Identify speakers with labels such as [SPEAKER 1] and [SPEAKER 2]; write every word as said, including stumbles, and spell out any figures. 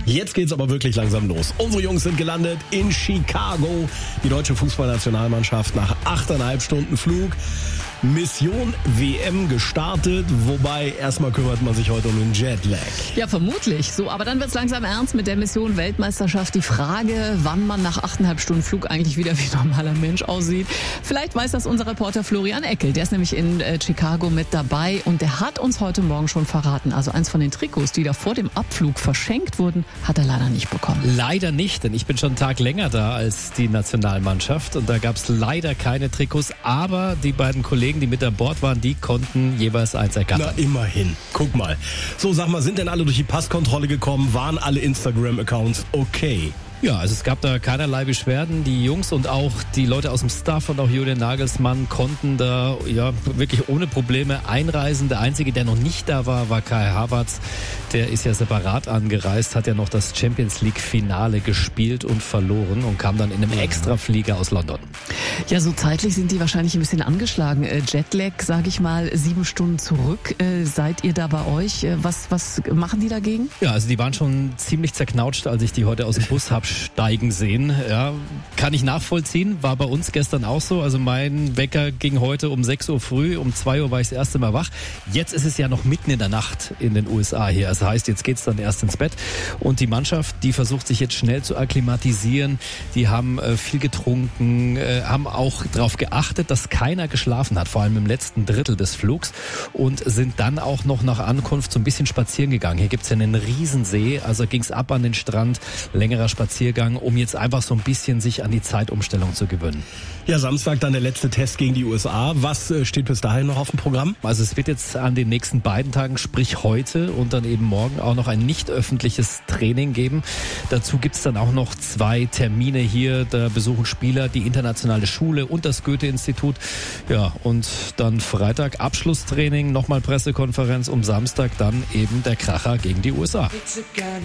[SPEAKER 1] Jetzt geht's aber wirklich langsam los. Unsere Jungs sind gelandet in Chicago. Die deutsche Fußballnationalmannschaft nach achteinhalb Stunden Flug. Mission W M gestartet, wobei erstmal kümmert man sich heute um den Jetlag.
[SPEAKER 2] Ja, vermutlich. So, aber dann wird's langsam ernst mit der Mission Weltmeisterschaft. Die Frage, wann man nach achteinhalb Stunden Flug eigentlich wieder wie normaler Mensch aussieht. Vielleicht weiß das unser Reporter Florian Eckel. Der ist nämlich in äh, Chicago mit dabei und der hat uns heute Morgen schon verraten. Also eins von den Trikots, die da vor dem Abflug verschenkt wurden, hat er leider nicht bekommen.
[SPEAKER 3] Leider nicht, denn ich bin schon einen Tag länger da als die Nationalmannschaft und da gab's leider keine Trikots, aber die beiden Kollegen, die mit an Bord waren, die konnten jeweils eins ergattern.
[SPEAKER 1] Na, immerhin. Guck mal. So, sag mal, sind denn alle durch die Passkontrolle gekommen? Waren alle Instagram-Accounts okay?
[SPEAKER 3] Ja, also es gab da keinerlei Beschwerden. Die Jungs und auch die Leute aus dem Staff und auch Julian Nagelsmann konnten da ja wirklich ohne Probleme einreisen. Der Einzige, der noch nicht da war, war Kai Havertz. Der ist ja separat angereist, hat ja noch das Champions League Finale gespielt und verloren und kam dann in einem Extraflieger aus London.
[SPEAKER 2] Ja, so zeitlich sind die wahrscheinlich ein bisschen angeschlagen. Äh, Jetlag, sage ich mal, sieben Stunden zurück. Äh, seid ihr da bei euch? Äh, was, was machen die dagegen?
[SPEAKER 3] Ja, also die waren schon ziemlich zerknautscht, als ich die heute aus dem Bus habe steigen sehen. Ja, kann ich nachvollziehen. War bei uns gestern auch so. Also mein Wecker ging heute um sechs Uhr früh. Um zwei Uhr war ich das erste Mal wach. Jetzt ist es ja noch mitten in der Nacht in den U S A hier. Das heißt, jetzt geht's dann erst ins Bett. Und die Mannschaft, die versucht sich jetzt schnell zu akklimatisieren. Die haben äh, viel getrunken, äh, haben auch darauf geachtet, dass keiner geschlafen hat, vor allem im letzten Drittel des Flugs und sind dann auch noch nach Ankunft so ein bisschen spazieren gegangen. Hier gibt's ja einen Riesensee, also ging's ab an den Strand, längerer Spaziergang, um jetzt einfach so ein bisschen sich an die Zeitumstellung zu gewöhnen.
[SPEAKER 1] Ja, Samstag dann der letzte Test gegen die U S A. Was äh, steht bis dahin noch auf dem Programm?
[SPEAKER 3] Also es wird jetzt an den nächsten beiden Tagen, sprich heute und dann eben morgen auch noch ein nicht öffentliches Training geben. Dazu gibt's dann auch noch zwei Termine hier. Da besuchen Spieler die internationale Schule und das Goethe-Institut. Ja, und dann Freitag Abschlusstraining, nochmal Pressekonferenz, um Samstag dann eben der Kracher gegen die U S A.